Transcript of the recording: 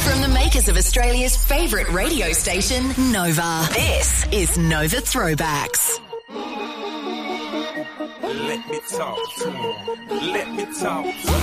From the makers of Australia's favourite radio station, Nova. This is Nova Throwbacks. Let me talk to him. Let me talk to him.